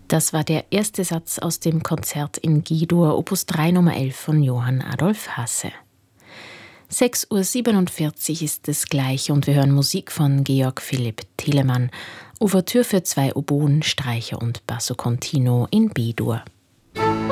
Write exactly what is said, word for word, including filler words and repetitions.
Das war der erste Satz aus dem Konzert in G-Dur, Opus drei Nummer elf von Johann Adolf Hasse. sechs Uhr siebenundvierzig ist es gleich und wir hören Musik von Georg Philipp Telemann. Ouvertüre für zwei Oboen, Streicher und Basso Continuo in B-Dur.